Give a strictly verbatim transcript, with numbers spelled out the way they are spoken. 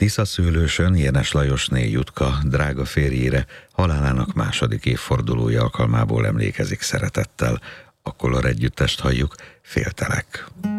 Tiszaszőlősön Jénes Lajosné Jutka drága férjére halálának második évfordulója alkalmából emlékezik szeretettel. A Kolor együttest halljuk, Féltelek.